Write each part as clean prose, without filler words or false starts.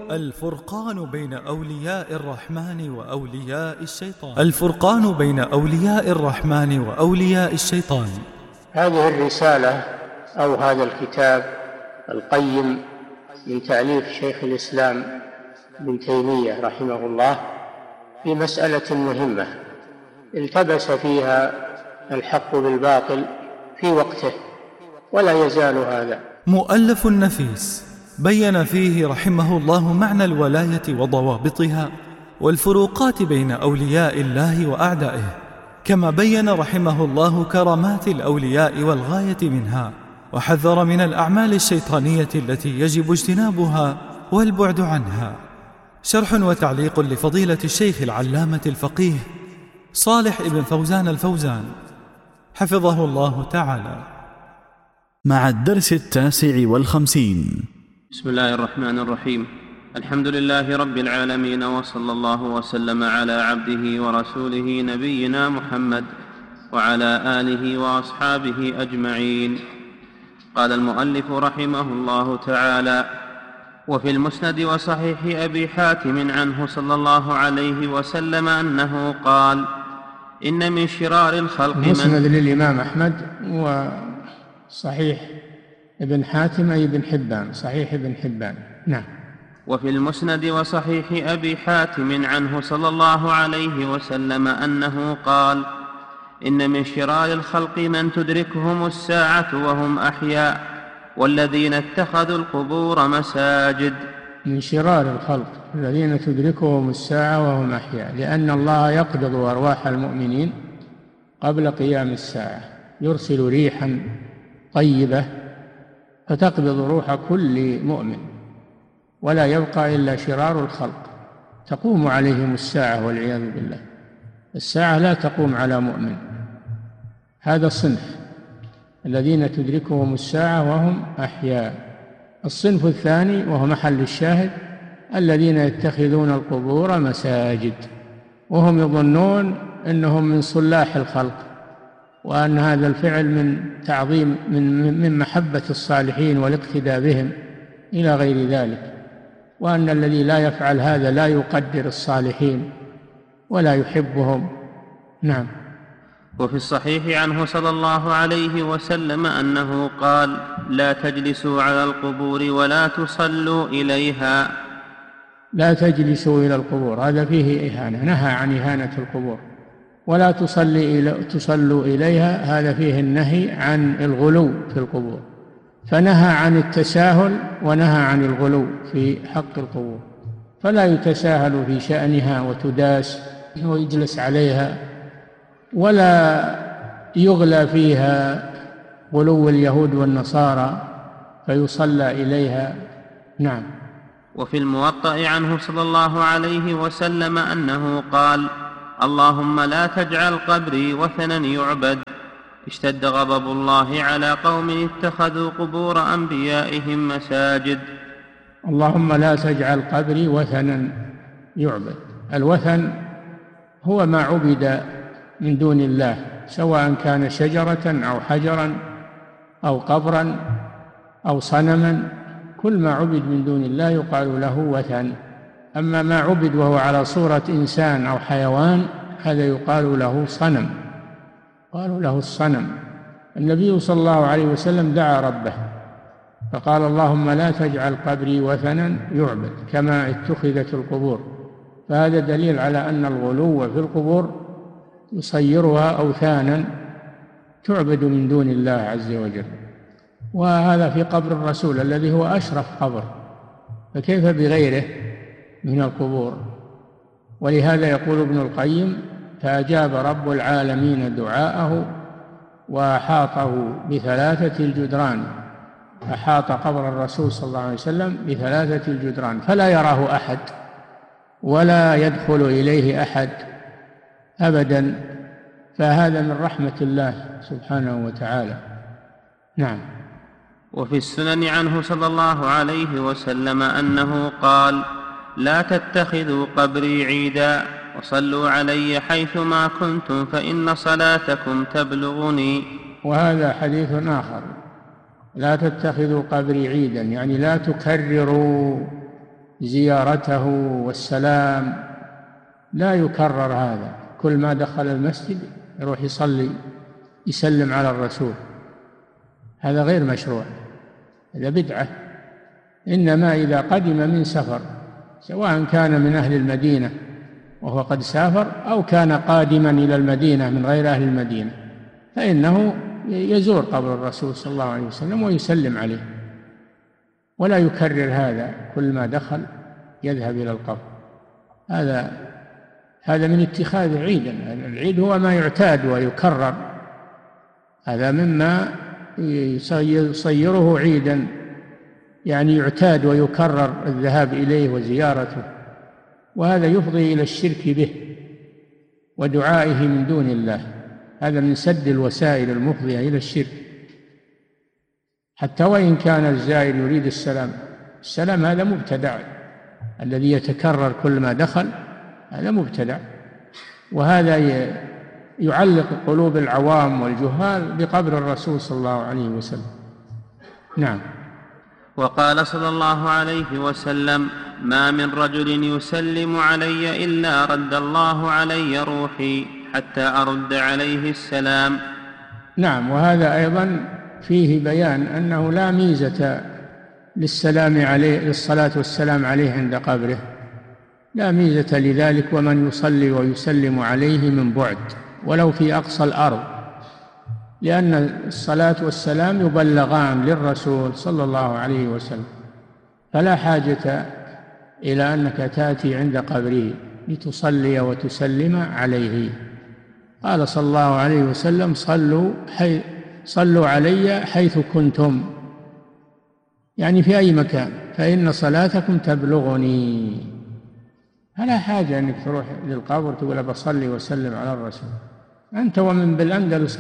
الفرقان بين أولياء الرحمن وأولياء الشيطان. الفرقان بين أولياء الرحمن وأولياء الشيطان. هذه الرسالة أو هذا الكتاب القيم من تأليف شيخ الإسلام ابن تيمية رحمه الله في مسألة مهمة التبس فيها الحق بالباطل في وقته ولا يزال هذا. مؤلف نفيس بين فيه رحمه الله معنى الولاية وضوابطها والفروقات بين أولياء الله وأعدائه، كما بين رحمه الله كرامات الأولياء والغاية منها، وحذر من الأعمال الشيطانية التي يجب اجتنابها والبعد عنها. شرح وتعليق لفضيلة الشيخ العلامة الفقيه صالح ابن فوزان الفوزان حفظه الله تعالى، مع الدرس 59. بسم الله الرحمن الرحيم. الحمد لله رب العالمين، وصلى الله وسلم على عبده ورسوله نبينا محمد وعلى آله وأصحابه أجمعين. قال المؤلف رحمه الله تعالى: وفي المسند وصحيح أبي حاتم عنه صلى الله عليه وسلم أنه قال: إن من شرار الخلق مسند للإمام أحمد وصحيح ابن حاتم أي ابن حبان، صحيح ابن حبان. نعم. وفي المسند وصحيح أبي حاتم عنه صلى الله عليه وسلم أنه قال: إن من شرار الخلق من تدركهم الساعة وهم أحياء، والذين اتخذوا القبور مساجد. من شرار الخلق الذين تدركهم الساعة وهم أحياء، لأن الله يقبض أرواح المؤمنين قبل قيام الساعة، يرسل ريحا طيبة فتقبض روح كل مؤمن، ولا يبقى إلا شرار الخلق تقوم عليهم الساعة والعياذ بالله. الساعة لا تقوم على مؤمن. هذا الصنف الذين تدركهم الساعة وهم أحياء. الصنف الثاني وهو محل الشاهد: الذين يتخذون القبور مساجد، وهم يظنون أنهم من صلاح الخلق، وأن هذا الفعل من تعظيم من محبة الصالحين والاقتداء بهم إلى غير ذلك، وأن الذي لا يفعل هذا لا يقدر الصالحين ولا يحبهم. نعم. وفي الصحيح عنه صلى الله عليه وسلم أنه قال: لا تجلسوا على القبور ولا تصلوا إليها. لا تجلسوا إلى القبور، هذا فيه إهانة، نهى عن إهانة القبور. ولا تصلوا إليها، هذا فيه النهي عن الغلو في القبور، فنهى عن التساهل ونهى عن الغلو في حق القبور، فلا يتساهل في شأنها وتداس ويجلس عليها، ولا يغلى فيها غلو اليهود والنصارى فيصلى إليها. نعم. وفي الموطأ عنه صلى الله عليه وسلم أنه قال: اللهم لا تجعل قبري وثنا يعبد. اشتد غضب الله على قوم اتخذوا قبور أنبيائهم مساجد. اللهم لا تجعل قبري وثنا يعبد. الوثن هو ما عبد من دون الله، سواء كان شجرة أو حجرا أو قبرا أو صنما، كل ما عبد من دون الله يقال له وثن. أما ما عبد وهو على صورة إنسان أو حيوان هذا يقال له صنم، قالوا له الصنم. النبي صلى الله عليه وسلم دعا ربه فقال: اللهم لا تجعل قبري وثنا يعبد كما اتخذت القبور. فهذا دليل على أن الغلو في القبور يصيرها أوثانا تعبد من دون الله عز وجل، وهذا في قبر الرسول الذي هو أشرف قبر، فكيف بغيره من القبور؟ ولهذا يقول ابن القيم: فأجاب رب العالمين دعاءه وأحاطه بثلاثة الجدران. أحاط قبر الرسول صلى الله عليه وسلم بثلاثة الجدران، فلا يراه أحد ولا يدخل إليه أحد أبدا، فهذا من رحمة الله سبحانه وتعالى. نعم. وفي السنن عنه صلى الله عليه وسلم أنه قال: لا تتخذوا قبري عيدا، وصلوا علي حيثما كنتم فإن صلاتكم تبلغني. وهذا حديث آخر: لا تتخذوا قبري عيدا، يعني لا تكرروا زيارته والسلام، لا يكرر هذا. كل ما دخل المسجد يروح يصلي يسلم على الرسول، هذا غير مشروع، هذا بدعة. إنما إذا قدم من سفر، سواء كان من أهل المدينة وهو قد سافر أو كان قادما إلى المدينة من غير أهل المدينة، فإنه يزور قبر الرسول صلى الله عليه وسلم ويسلم عليه، ولا يكرر هذا. كل ما دخل يذهب إلى القبر، هذا من اتخاذ عيدا. العيد هو ما يعتاد ويكرر، هذا مما يصيره عيدا، يعني يعتاد ويكرر الذهاب إليه وزيارته، وهذا يفضي إلى الشرك به ودعائه من دون الله. هذا من سد الوسائل المفضية إلى الشرك. حتى وإن كان الزائر يريد السلام هذا مبتدع، الذي يتكرر كل ما دخل هذا مبتدع، وهذا يعلق قلوب العوام والجهال بقبر الرسول صلى الله عليه وسلم. نعم. وقال صلى الله عليه وسلم: ما من رجل يسلم علي إلا رد الله علي روحي حتى أرد عليه السلام. نعم. وهذا أيضا فيه بيان أنه لا ميزة للسلام عليه، للصلاة والسلام عليه عند قبره، لا ميزة لذلك، ومن يصلي ويسلم عليه من بعد ولو في أقصى الأرض، لأن الصلاة والسلام يبلغان للرسول صلى الله عليه وسلم، فلا حاجة إلى أنك تأتي عند قبره لتصلي وتسلم عليه. قال صلى الله عليه وسلم: صلوا علي حيث كنتم، يعني في أي مكان، فإن صلاتكم تبلغني. فلا حاجة أنك تروح للقبر تقول بصلي وسلم على الرسول. أنت ومن بالأندلس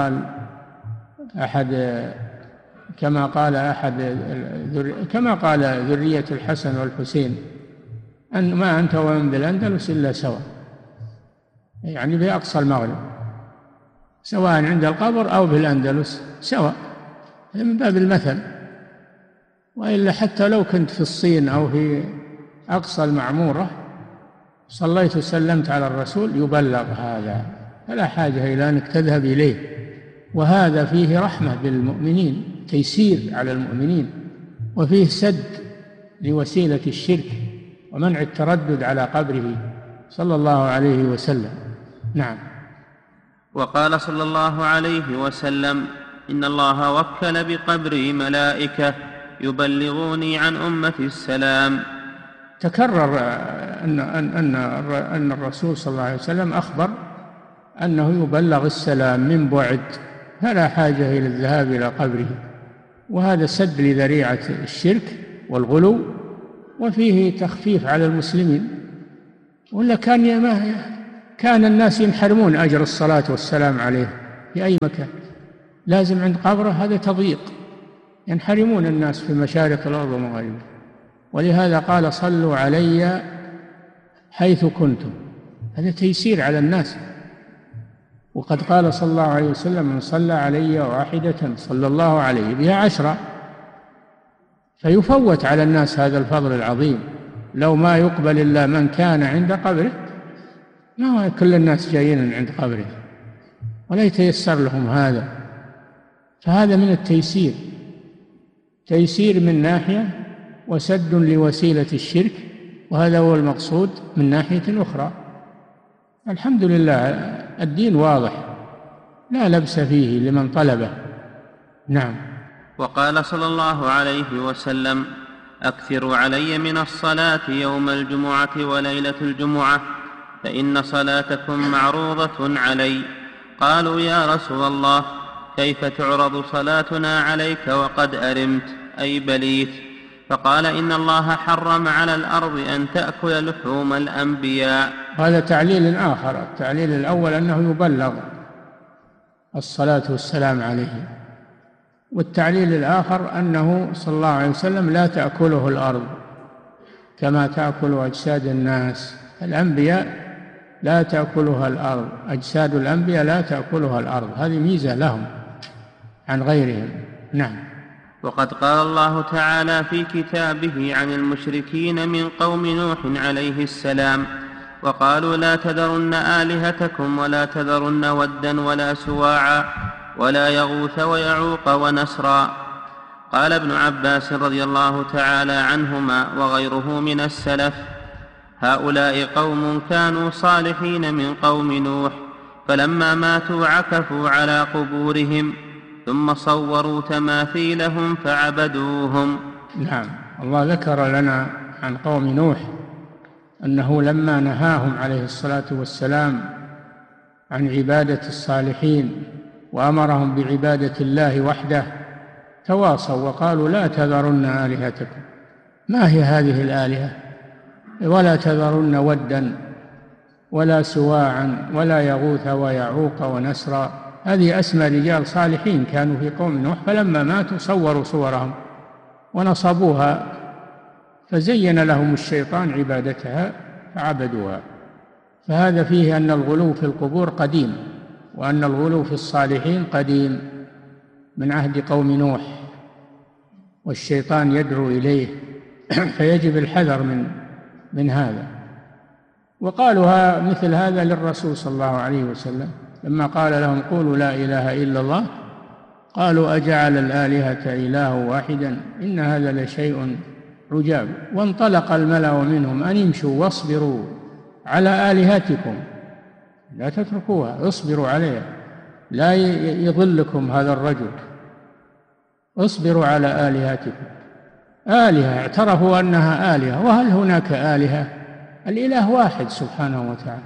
كما قال ذرية الحسن والحسين: أن ما أنت ومن بالأندلس إلا سواء، يعني بأقصى المغرب، سواء عند القبر أو بالأندلس سواء، هذا من باب المثل. وإلا حتى لو كنت في الصين أو في أقصى المعمورة صليت وسلمت على الرسول يبلغ هذا، فلا حاجة إلى أنك تذهب إليه. وهذا فيه رحمة بالمؤمنين، تيسير على المؤمنين، وفيه سد لوسيلة الشرك ومنع التردد على قبره صلى الله عليه وسلم. نعم. وقال صلى الله عليه وسلم: إن الله وكل بقبري ملائكة يبلغوني عن أمتي السلام. تكرر أن الرسول صلى الله عليه وسلم أخبر أنه يبلغ السلام من بعد، فلا حاجة إلى الذهاب إلى قبره، وهذا سد لذريعة الشرك والغلو، وفيه تخفيف على المسلمين. ولا كان الناس ينحرمون أجر الصلاة والسلام عليه في أي مكان، لازم عند قبره، هذا تضييق، ينحرمون الناس في مشارق الأرض ومغاربها. ولهذا قال: صلوا علي حيث كنتم، هذا تيسير على الناس. وقد قال صلى الله عليه وسلم: من صلى علي واحدة صلى الله عليه بها 10. فيفوت على الناس هذا الفضل العظيم. لو ما يقبل إلا من كان عند قبره، ما هو كل الناس جايين عند قبره ولا يتيسر لهم هذا. فهذا من التيسير، تيسير من ناحية وسد لوسيلة الشرك، وهذا هو المقصود من ناحية أخرى. الحمد لله الدين واضح لا لبس فيه لمن طلبه. نعم. وقال صلى الله عليه وسلم: أكثروا علي من الصلاة يوم الجمعة وليلة الجمعة، فإن صلاتكم معروضة علي. قالوا: يا رسول الله، كيف تعرض صلاتنا عليك وقد أرمت أي بليت؟ فقال: إن الله حرم على الأرض أن تأكل لحوم الأنبياء. هذا تعليل آخر. التعليل الأول أنه يبلغ الصلاة والسلام عليه، والتعليل الآخر أنه صلى الله عليه وسلم لا تأكله الأرض كما تأكل أجساد الناس. الأنبياء لا تأكلها الأرض، أجساد الأنبياء لا تأكلها الأرض، هذه ميزة لهم عن غيرهم. نعم. وقد قال الله تعالى في كتابه عن المشركين من قوم نوح عليه السلام: وقالوا لا تذرن آلهتكم ولا تذرن ودا ولا سواعا ولا يغوث ويعوق ونسرا. قال ابن عباس رضي الله تعالى عنهما وغيره من السلف: هؤلاء قوم كانوا صالحين من قوم نوح، فلما ماتوا عكفوا على قبورهم ثم صوروا تماثيلهم فعبدوهم. نعم. الله ذكر لنا عن قوم نوح أنه لما نهاهم عليه الصلاة والسلام عن عبادة الصالحين وأمرهم بعبادة الله وحده تواصوا وقالوا لا تذرن آلهتكم. ما هي هذه الآلهة؟ ولا تذرن ودا ولا سواعا ولا يغوث ويعوق ونسرا. هذه أسماء رجال صالحين كانوا في قوم نوح، فلما ماتوا صوروا صورهم ونصبوها، فزين لهم الشيطان عبادتها فعبدوها. فهذا فيه أن الغلو في القبور قديم، وأن الغلو في الصالحين قديم من عهد قوم نوح، والشيطان يدعو إليه فيجب الحذر من هذا. وقالوا مثل هذا للرسول صلى الله عليه وسلم لما قال لهم قولوا لا إله إلا الله، قالوا أجعل الآلهة إله واحدا إن هذا لشيء عجاب. وانطلق الملأ منهم أن امشوا واصبروا على آلهتكم، لا تتركوها، اصبروا عليها، لا يضلكم هذا الرجل، اصبروا على آلهتكم. آلهة اعترفوا أنها آلهة، وهل هناك آلهة؟ الإله واحد سبحانه وتعالى،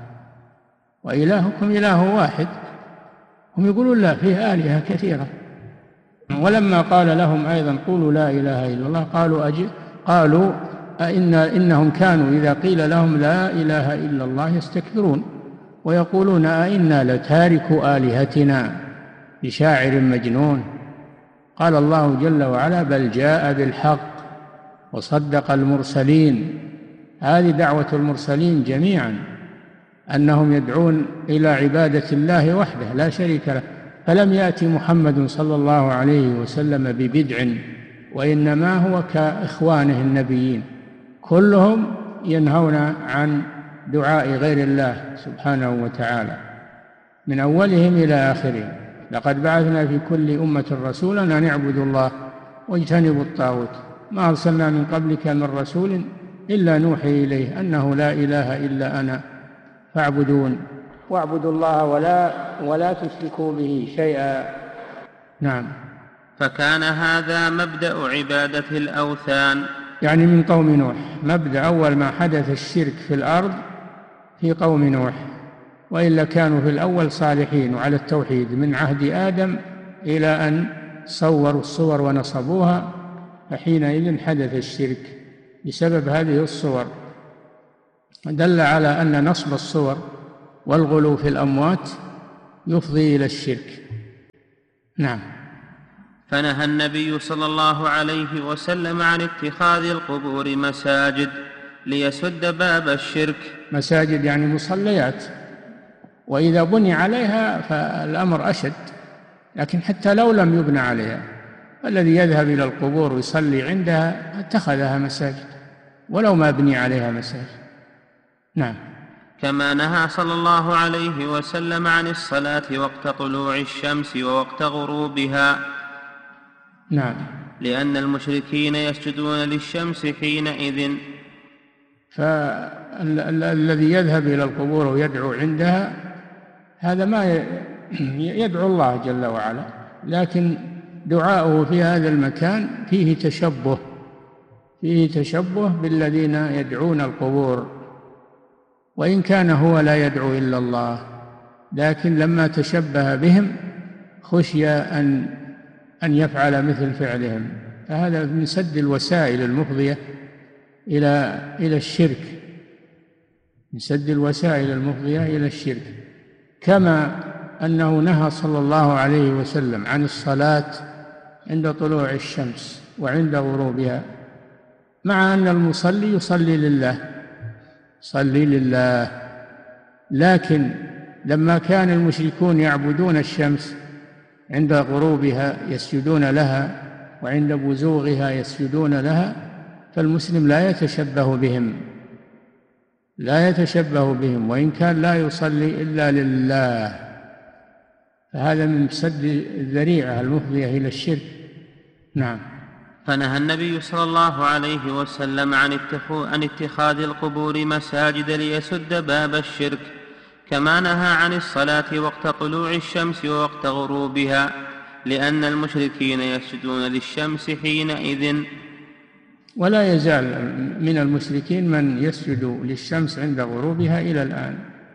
وإلهكم إله واحد. هم يقولون لا، فيه آلهة كثيرة. ولما قال لهم أيضا قولوا لا إله إلا الله قالوا إنهم كانوا إذا قيل لهم لا إله إلا الله يستكبرون ويقولون أئنا لتاركوا آلهتنا لشاعر مجنون. قال الله جل وعلا بل جاء بالحق وصدق المرسلين. هذه دعوة المرسلين جميعا، أنهم يدعون إلى عبادة الله وحده لا شريك له. فلم يأتي محمد صلى الله عليه وسلم ببدع، وإنما هو كإخوانه النبيين كلهم ينهون عن دعاء غير الله سبحانه وتعالى من أولهم إلى آخرهم. لقد بعثنا في كل أمة رسولا أن اعبدوا الله واجتنبوا الطاغوت ما أرسلنا من قبلك من رسول إلا نوحي إليه أنه لا إله إلا أنا فاعبدون واعبدوا الله ولا تشركوا به شيئا. نعم. فكان هذا مبدأ عبادة الأوثان، يعني من قوم نوح. مبدأ أول ما حدث الشرك في الأرض في قوم نوح، وإلا كانوا في الأول صالحين وعلى التوحيد من عهد آدم إلى أن صوروا الصور ونصبوها، فحينئذ حدث الشرك بسبب هذه الصور. دل على أن نصب الصور والغلو في الأموات يفضي إلى الشرك. نعم. فنهى النبي صلى الله عليه وسلم عن اتخاذ القبور مساجد ليسد باب الشرك. مساجد يعني مصليات، وإذا بني عليها فالأمر أشد، لكن حتى لو لم يبنى عليها الذي يذهب إلى القبور ويصلي عندها اتخذها مساجد ولو ما بني عليها مساجد. نعم. كما نهى صلى الله عليه وسلم عن الصلاة وقت طلوع الشمس ووقت غروبها. نعم. لأن المشركين يسجدون للشمس حينئذ. فالذي يذهب إلى القبور ويدعو عندها هذا ما يدعو الله جل وعلا، لكن دعاؤه في هذا المكان فيه تشبه بالذين يدعون القبور، وإن كان هو لا يدعو إلا الله، لكن لما تشبه بهم خشي أن يفعل مثل فعلهم. فهذا من سد الوسائل المفضية إلى الشرك، من سد الوسائل المفضية إلى الشرك. كما أنه نهى صلى الله عليه وسلم عن الصلاة عند طلوع الشمس وعند غروبها، مع أن المصلي يصلي لله، لكن لما كان المشركون يعبدون الشمس عند غروبها يسجدون لها وعند بزوغها يسجدون لها، فالمسلم لا يتشبه بهم وإن كان لا يصلي إلا لله، فهذا من سد الذريعة المفضية إلى الشرك. نعم. فنهى النبي صلى الله عليه وسلم عن اتخاذ القبور مساجد ليسد باب الشرك، كما نهى عن الصلاة وقت طلوع الشمس ووقت غروبها، لأن المشركين يسجدون للشمس حينئذ. ولا يزال من المشركين من يسجد للشمس عند غروبها إلى الآن،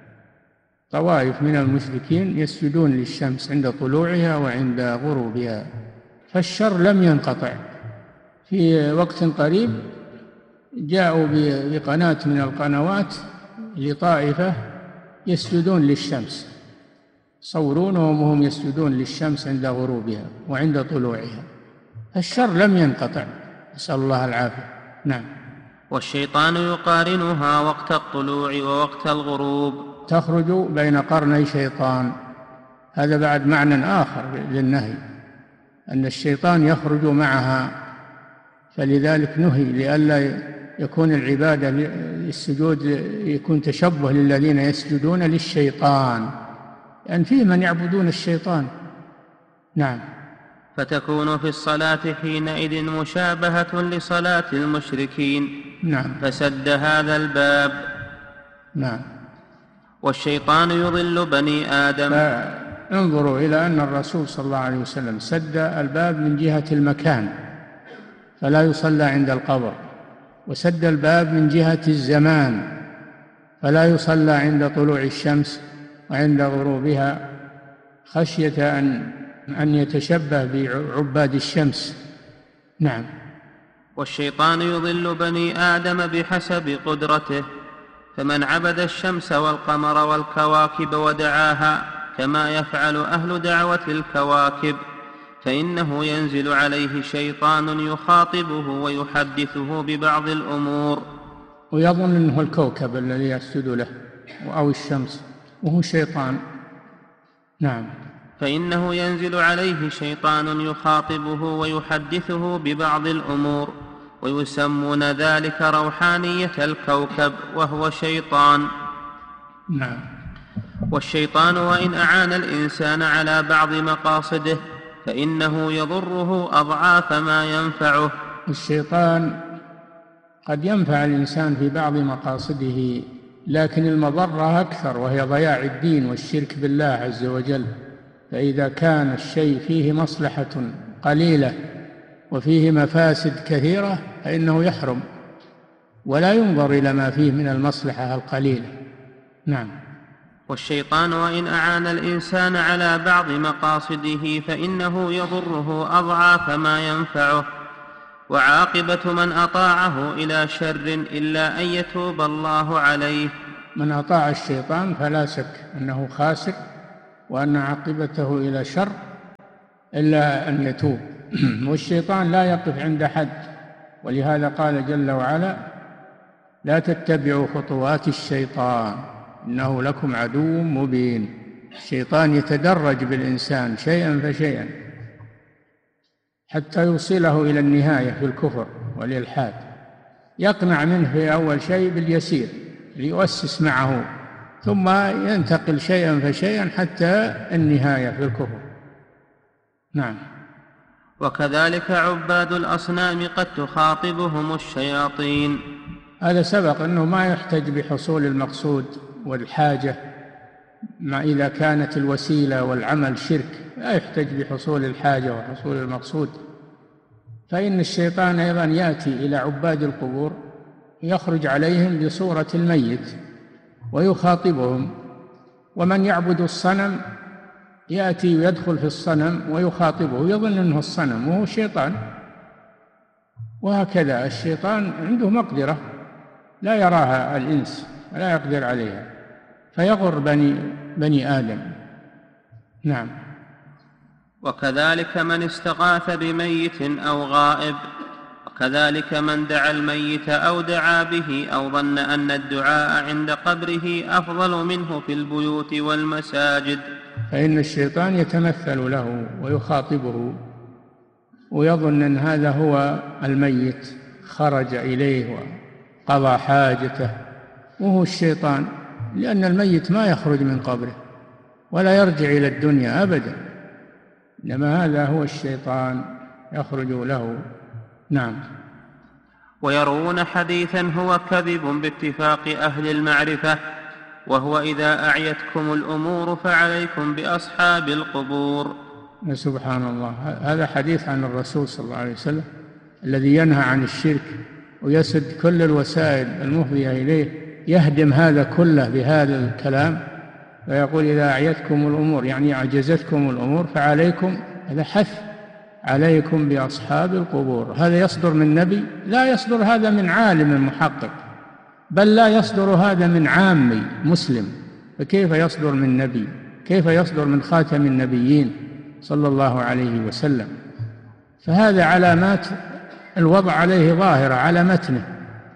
طوائف من المشركين يسجدون للشمس عند طلوعها وعند غروبها، فالشر لم ينقطع. في وقت قريب جاءوا بقناة من القنوات لطائفة يسجدون للشمس، صورونهم وهم يسجدون للشمس عند غروبها وعند طلوعها، الشر لم ينقطع، نسأل الله العافية. نعم. والشيطان يقارنها وقت الطلوع ووقت الغروب، تخرج بين قرني شيطان، هذا بعد معنى آخر للنهي، أن الشيطان يخرج معها، فلذلك نهي لئلا يكون العبادة السجود يكون تشبه للذين يسجدون للشيطان، لأن فيه من يعبدون الشيطان. نعم. فتكون في الصلاة حينئذ مشابهة لصلاة المشركين. نعم. فسد هذا الباب. نعم. والشيطان يضل بني آدم. انظروا إلى أن الرسول صلى الله عليه وسلم سد الباب من جهة المكان فلا يصلى عند القبر، وسد الباب من جهة الزمان فلا يصلى عند طلوع الشمس وعند غروبها، خشية أن يتشبه بعباد الشمس. نعم. والشيطان يضل بني آدم بحسب قدرته، فمن عبد الشمس والقمر والكواكب ودعاها كما يفعل أهل دعوة الكواكب، فإنه ينزل عليه شيطان يخاطبه ويحدثه ببعض الأمور، ويظن أنه الكوكب الذي يسجد له أو الشمس وهو شيطان. نعم. فإنه ينزل عليه شيطان يخاطبه ويحدثه ببعض الأمور، ويسمون ذلك روحانية الكوكب وهو شيطان. نعم. والشيطان وإن أعان الإنسان على بعض مقاصده فإنه يضره أضعاف ما ينفعه. الشيطان قد ينفع الإنسان في بعض مقاصده، لكن المضرة أكثر، وهي ضياع الدين والشرك بالله عز وجل. فإذا كان الشيء فيه مصلحة قليلة وفيه مفاسد كثيرة فإنه يحرم، ولا ينظر إلى ما فيه من المصلحة القليلة. نعم. والشيطان وإن أعان الإنسان على بعض مقاصده فإنه يضره أضعاف ما ينفعه، وعاقبة من أطاعه إلى شر إلا أن يتوب الله عليه. من أطاع الشيطان فلا شك أنه خاسر، وأن عاقبته إلى شر إلا أن يتوب. والشيطان لا يقف عند حد، ولهذا قال جل وعلا: لا تتبعوا خطوات الشيطان إنه لكم عدو مبين. الشيطان يتدرج بالإنسان شيئا فشيئا حتى يوصله إلى النهاية في الكفر والإلحاد، يقنع منه في أول شيء باليسير ليؤسس معه، ثم ينتقل شيئا فشيئا حتى النهاية في الكفر. نعم. وكذلك عباد الأصنام قد تخاطبهم الشياطين. هذا سبق أنه ما يحتج بحصول المقصود والحاجة، ما إذا كانت الوسيلة والعمل شرك لا يحتج بحصول الحاجة وحصول المقصود. فإن الشيطان أيضا يأتي إلى عباد القبور يخرج عليهم بصورة الميت ويخاطبهم، ومن يعبد الصنم يأتي ويدخل في الصنم ويخاطبه، يظن أنه الصنم وهو شيطان. وهكذا الشيطان عنده مقدرة لا يراها الإنس ولا يقدر عليها، فيغر بني آدم. نعم. وكذلك من استغاث بميت أو غائب، وكذلك من دعا الميت أو دعا به أو ظن أن الدعاء عند قبره أفضل منه في البيوت والمساجد، فإن الشيطان يتمثل له ويخاطبه ويظن أن هذا هو الميت خرج إليه وقضى حاجته، وهو الشيطان، لأن الميت ما يخرج من قبره ولا يرجع إلى الدنيا أبدا، إنما هذا هو الشيطان يخرج له. نعم. ويروون حديثا هو كذب باتفاق أهل المعرفة، وهو إذا أعيتكم الأمور فعليكم بأصحاب القبور. سبحان الله، هذا حديث عن الرسول صلى الله عليه وسلم الذي ينهى عن الشرك ويسد كل الوسائل المفضية إليه، يهدم هذا كله بهذا الكلام، ويقول إذا أعيتكم الأمور يعني أعجزتكم الأمور فعليكم، هذا حث عليكم بأصحاب القبور. هذا يصدر من نبي؟ لا يصدر هذا من عالم محقق، بل لا يصدر هذا من عامي مسلم، فكيف يصدر من نبي؟ كيف يصدر من خاتم النبيين صلى الله عليه وسلم؟ فهذا علامات الوضع عليه ظاهرة على متنه،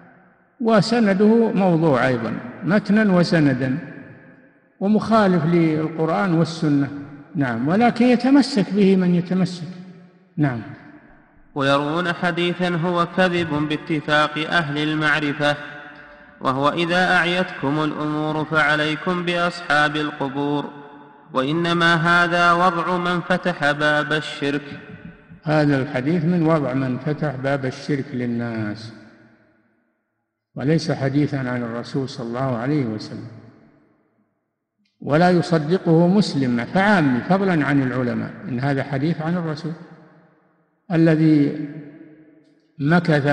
وسنده موضوع أيضا، متنا وسندا، ومخالف للقرآن والسنة. نعم، ولكن يتمسك به من يتمسك. نعم. ويروون حديثا هو كذب باتفاق أهل المعرفة، وهو إذا أعيتكم الأمور فعليكم بأصحاب القبور، وإنما هذا وضع من فتح باب الشرك. هذا الحديث من وضع من فتح باب الشرك للناس، وليس حديثا عن الرسول صلى الله عليه وسلم، ولا يصدقه مسلم فعامي فضلا عن العلماء، إن هذا حديث عن الرسول الذي مكث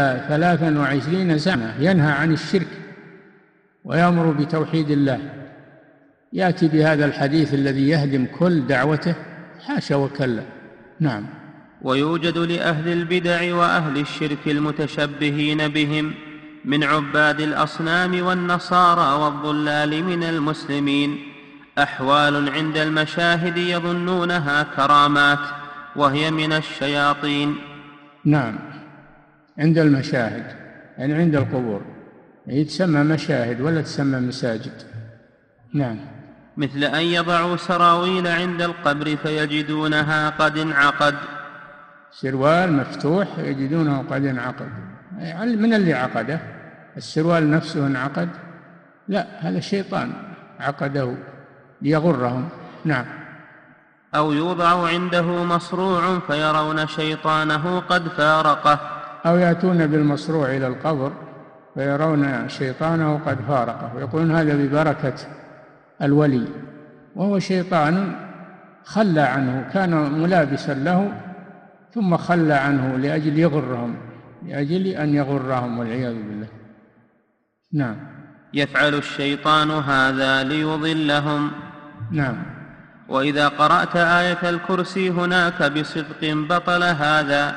23 سنة ينهى عن الشرك ويأمر بتوحيد الله، يأتي بهذا الحديث الذي يهدم كل دعوته؟ حاشا وكلا. نعم. ويوجد لأهل البدع وأهل الشرك المتشبهين بهم من عباد الأصنام والنصارى والضلال من المسلمين أحوال عند المشاهد يظنونها كرامات، وهي من الشياطين. نعم، عند المشاهد يعني عند القبور، هي تسمى مشاهد ولا تسمى مساجد. نعم. مثل أن يضعوا سراويل عند القبر فيجدونها قد انعقد، سروال مفتوح يجدونه قد انعقد، من اللي عقده؟ السروال نفسه انعقد؟ لا، هذا الشيطان عقده ليغرهم. نعم. أو يوضع عنده مصروع فيرون شيطانه قد فارقه، أو يأتون بالمصروع إلى القبر فيرون شيطانه قد فارقه، ويقولون هذا ببركة الولي، وهو شيطان خلى عنه، كان ملابسا له ثم خلى عنه لأجل يغرهم، لأجل أن يغرهم والعياذ بالله. نعم. يفعل الشيطان هذا ليضلهم. نعم. وإذا قرأت آية الكرسي هناك بصدق بطل هذا.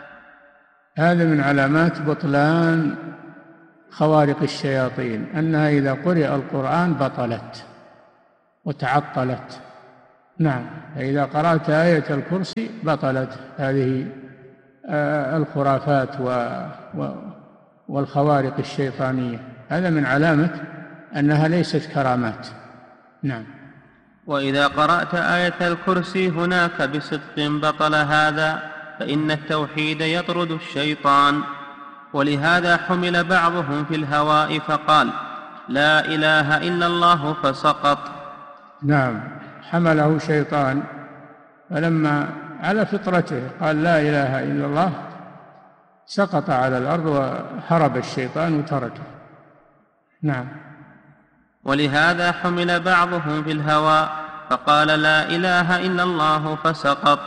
هذا من علامات بطلان خوارق الشياطين، أنها إذا قرئ القرآن بطلت وتعطلت. نعم، فإذا قرأت آية الكرسي بطلت هذه الخرافات والخوارق الشيطانية، هذا من علامة أنها ليست كرامات. نعم. وإذا قرأت آية الكرسي هناك بصدق بطل هذا، فإن التوحيد يطرد الشيطان. ولهذا حمل بعضهم في الهواء فقال لا إله إلا الله فسقط. نعم، حمله شيطان، فلما على فطرته قال لا إله إلا الله سقط على الأرض وهرب الشيطان وتركه. نعم. ولهذا حمل بعضهم في الهواء فقال لا إله إلا الله فسقط.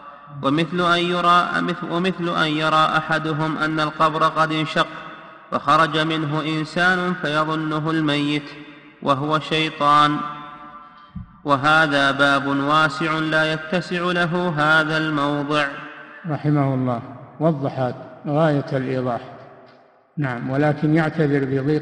ومثل أن يرى أحدهم أن القبر قد انشق فخرج منه إنسان فيظنه الميت وهو شيطان، وهذا باب واسع لا يتسع له هذا الموضع. رحمه الله وضحت غاية الإيضاح. نعم، ولكن يعتذر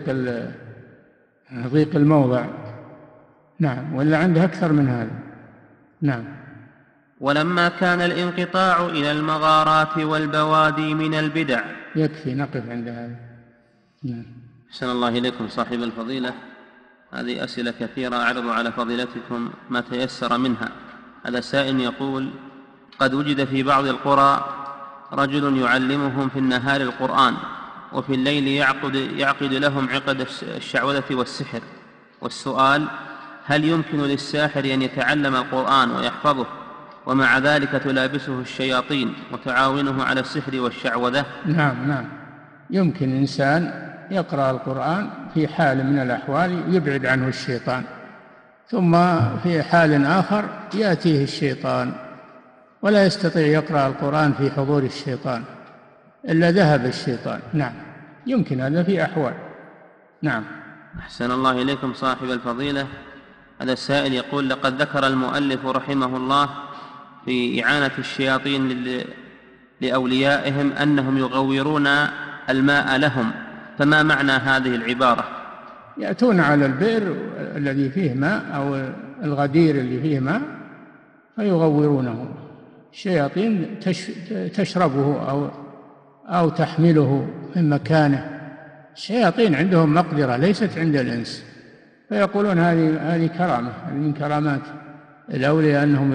بضيق الموضع. نعم، ولا عنده أكثر من هذا. نعم. ولما كان الانقطاع إلى المغارات والبوادي من البدع. يكفي نقف عند هذا. نعم. أحسن الله إليكم صاحب الفضيلة، هذه أسئلة كثيرة أعرض على فضيلتكم ما تيسر منها. هذا سائل يقول قد وجد في بعض القرى رجل يعلمهم في النهار القرآن وفي الليل يعقد لهم عقد الشعوذة والسحر. والسؤال: هل يمكن للساحر أن يتعلم القرآن ويحفظه ومع ذلك تلابسه الشياطين وتعاونه على السحر والشعوذة؟ نعم، يمكن إنسان يقرأ القرآن في حال من الأحوال يبعد عنه الشيطان، ثم في حال آخر يأتيه الشيطان ولا يستطيع يقرأ القرآن في حضور الشيطان إلا ذهب الشيطان. نعم، يمكن هذا في أحوال. نعم. أحسن الله إليكم صاحب الفضيلة. هذا السائل يقول: لقد ذكر المؤلف رحمه الله في إعانة الشياطين لأوليائهم أنهم يغورون الماء لهم، فما معنى هذه العبارة؟ يأتون على البئر الذي فيه ماء أو الغدير اللي فيه ماء فيغورونه. الشياطين تشربه أو تحمله من مكانه. الشياطين عندهم مقدرة ليست عند الإنس، فيقولون هذه كرامة من كرامات الأولياء أنهم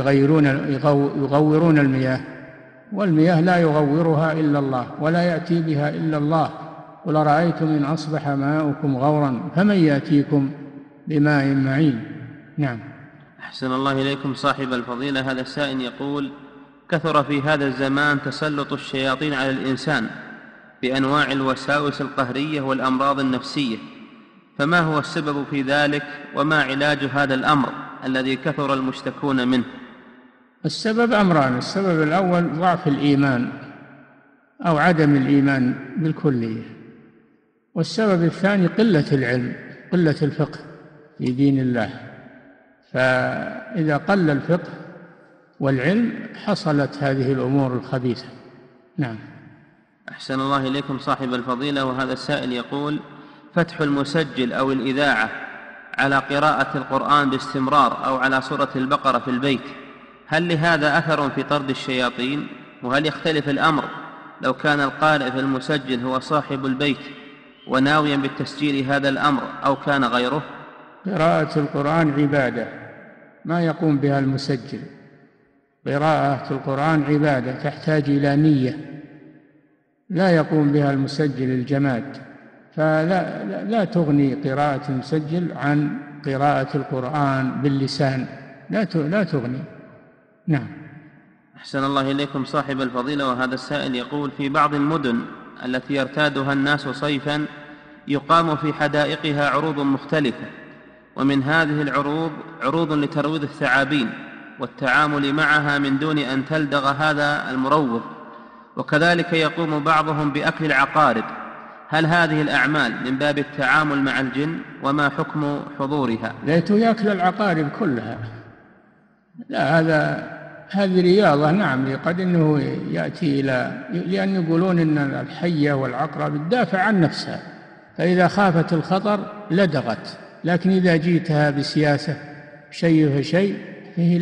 يغورون المياه، والمياه لا يغورها إلا الله ولا يأتي بها إلا الله. قل أرأيتم إن أصبح ماؤكم غورا فمن يأتيكم بماء معين. نعم. أحسن الله إليكم صاحب الفضيلة. هذا السائل يقول: كثر في هذا الزمان تسلط الشياطين على الإنسان بأنواع الوساوس القهرية والأمراض النفسية، فما هو السبب في ذلك وما علاج هذا الأمر الذي كثر المشتكون منه؟ السبب أمران: السبب الأول ضعف الإيمان أو عدم الإيمان بالكلية، والسبب الثاني قلة العلم، قلة الفقه في دين الله. فإذا قل الفقه والعلم حصلت هذه الأمور الخبيثة. نعم. أحسن الله إليكم صاحب الفضيلة. وهذا السائل يقول: فتح المسجل أو الإذاعة على قراءة القرآن باستمرار أو على سورة البقرة في البيت، هل لهذا أثر في طرد الشياطين؟ وهل يختلف الأمر لو كان القارئ في المسجل هو صاحب البيت وناويا بالتسجيل هذا الأمر أو كان غيره؟ قراءة القرآن عبادة ما يقوم بها المسجل. قراءة القرآن عبادة تحتاج إلى نية لا يقوم بها المسجل الجماد، فلا تغني قراءة المسجل عن قراءة القرآن باللسان، لا تغني. نعم. أحسن الله إليكم صاحب الفضيلة. وهذا السائل يقول: في بعض المدن التي يرتادها الناس صيفا يقام في حدائقها عروض مختلفة، ومن هذه العروض عروض لترويض الثعابين والتعامل معها من دون أن تلدغ هذا المروض، وكذلك يقوم بعضهم بأكل العقارب. هل هذه الأعمال من باب التعامل مع الجن؟ وما حكم حضورها؟ ليته يأكل العقارب كلها، لا، هذه رياضة. نعم، قد أنه يأتي لأن يقولون أن الحية والعقرب تدافع عن نفسها، فإذا خافت الخطر لدغت، لكن إذا جيتها بسياسة شيء فشيء فيه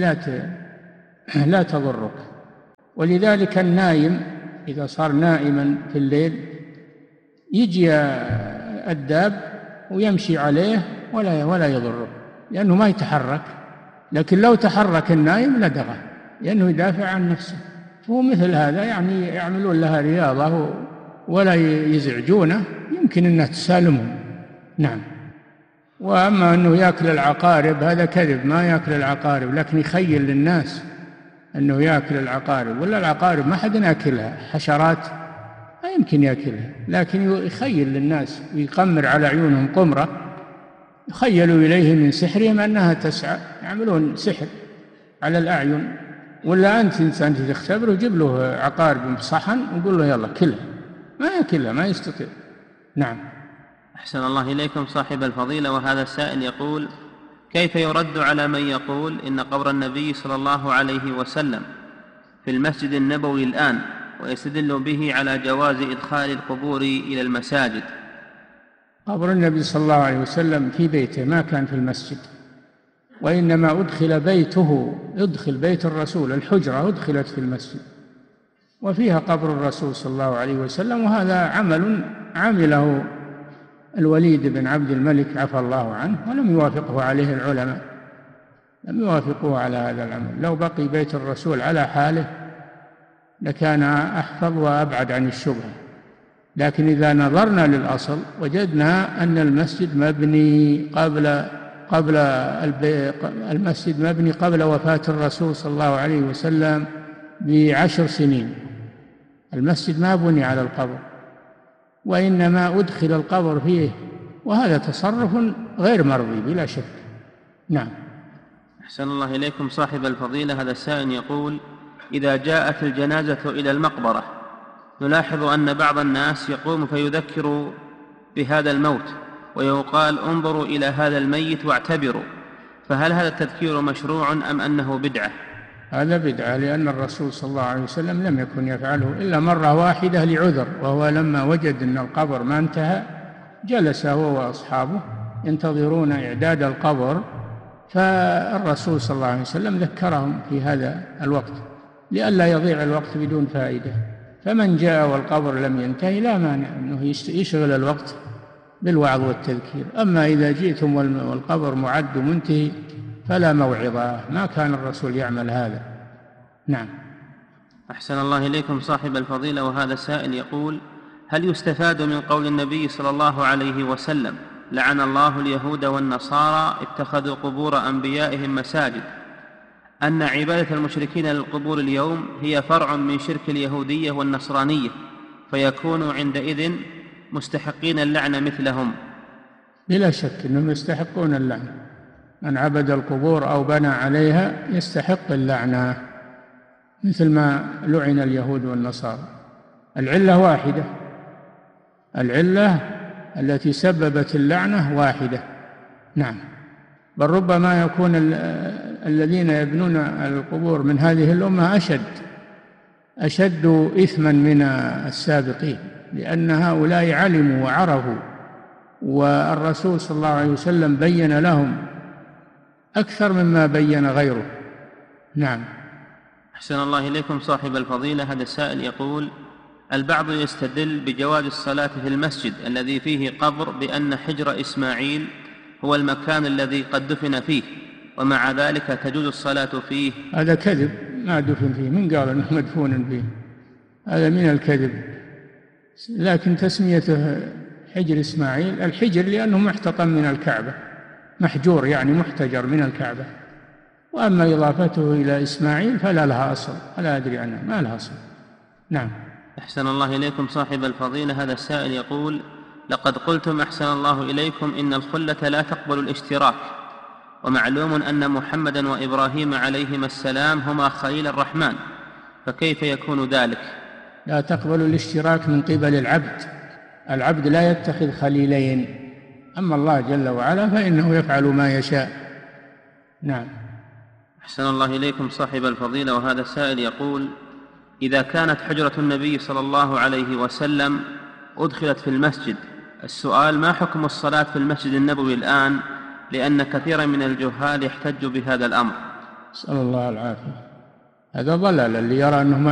لا تضرك. ولذلك النايم إذا صار نائما في الليل يجي الداب ويمشي عليه ولا يضره لأنه ما يتحرك، لكن لو تحرك النايم لدغه لأنه يدافع عن نفسه. فهو مثل هذا يعني يعملون لها رياضة ولا يزعجونه، يمكن أنها تسالمهم. نعم. وأما أنه يأكل العقارب هذا كذب، ما يأكل العقارب، لكن يخيل للناس أنه يأكل العقارب، ولا العقارب ما حد يأكلها، حشرات ما يمكن يأكلها، لكن يخيل للناس ويقمر على عيونهم قمرة يخيلوا إليه من سحرهم أنها تسعى، يعملون سحر على الأعين. ولا أنت إنسان تختبره وجيب له عقارب بصحن وقول له يلا كلها، ما يأكلها، ما يستطيع. نعم. أحسن الله إليكم صاحب الفضيلة. وهذا السائل يقول: كيف يرد على من يقول إن قبر النبي صلى الله عليه وسلم في المسجد النبوي الآن، ويستدل به على جواز إدخال القبور إلى المساجد؟ قبر النبي صلى الله عليه وسلم في بيته، ما كان في المسجد، وإنما أدخل بيته، أدخل بيت الرسول، الحجرة أدخلت في المسجد وفيها قبر الرسول صلى الله عليه وسلم. وهذا عمل عمله الوليد بن عبد الملك عفى الله عنه، ولم يوافقه عليه العلماء، لم يوافقوه على هذا العمل. لو بقي بيت الرسول على حاله لكان أحفظ وأبعد عن الشبهة. لكن إذا نظرنا للأصل وجدنا أن المسجد مبني قبل وفاة الرسول صلى الله عليه وسلم ب10 سنين. المسجد ما بني على القبر، وإنما أدخل القبر فيه، وهذا تصرف غير مرضي بلا شك. نعم. أحسن الله إليكم صاحب الفضيلة. هذا السائل يقول: إذا جاءت الجنازة إلى المقبرة نلاحظ أن بعض الناس يقوم فيذكر بهذا الموت ويقال: انظروا إلى هذا الميت واعتبروا، فهل هذا التذكير مشروع أم أنه بدعة؟ هذا بدعة، لأن الرسول صلى الله عليه وسلم لم يكن يفعله إلا مرة واحدة لعذر، وهو لما وجد أن القبر ما انتهى جلس هو وأصحابه ينتظرون إعداد القبر، فالرسول صلى الله عليه وسلم ذكرهم في هذا الوقت لئلا يضيع الوقت بدون فائدة. فمن جاء والقبر لم ينتهي لا مانع أنه يشغل الوقت بالوعظ والتذكير. أما إذا جئتم والقبر معد منتهي فلا موعظة، ما كان الرسول يعمل هذا. نعم. أحسن الله إليكم صاحب الفضيلة. وهذا السائل يقول: هل يستفاد من قول النبي صلى الله عليه وسلم: لعن الله اليهود والنصارى اتخذوا قبور أنبيائهم مساجد، أن عبادة المشركين للقبور اليوم هي فرع من شرك اليهودية والنصرانية، فيكونوا عندئذ مستحقين اللعنة مثلهم؟ بلا شك أنهم يستحقون اللعنة. من عبد القبور أو بنى عليها يستحق اللعنة، مثل ما لعن اليهود والنصارى. العلة واحدة، العلة التي سببت اللعنة واحدة. نعم. بل ربما يكون الذين يبنون القبور من هذه الأمة أشد إثما من السابقين، لأن هؤلاء علموا وعرفوا، والرسول صلى الله عليه وسلم بين لهم أكثر مما بين غيره. نعم. أحسن الله إليكم صاحب الفضيلة. هذا السائل يقول: البعض يستدل بجواز الصلاة في المسجد الذي فيه قبر بأن حجر إسماعيل هو المكان الذي قد دفن فيه، ومع ذلك تجوز الصلاة فيه. هذا كذب، ما دفن فيه، من قال أنه مدفون فيه؟ هذا من الكذب. لكن تسميته حجر إسماعيل، الحجر لأنه محتطم من الكعبة، محجور يعني محتجر من الكعبة، وأما إضافته إلى إسماعيل فلا لها أصل، ولا أدري عنها، ما لها أصل. نعم. أحسن الله إليكم صاحب الفضيلة. هذا السائل يقول: لقد قلتم أحسن الله إليكم إن الخلة لا تقبل الاشتراك، ومعلوم أن محمدا وإبراهيم عليهما السلام هما خليل الرحمن، فكيف يكون ذلك؟ لا تقبل الاشتراك من قبل العبد، العبد لا يتخذ خليلين، أما الله جل وعلا فإنه يفعل ما يشاء. نعم. أحسن الله إليكم صاحب الفضيلة. وهذا السائل يقول: إذا كانت حجرة النبي صلى الله عليه وسلم أدخلت في المسجد، السؤال: ما حكم الصلاة في المسجد النبوي الآن؟ لأن كثيرا من الجهال يحتج بهذا الأمر. نسأل الله العافية. هذا ضلال اللي يرى أنه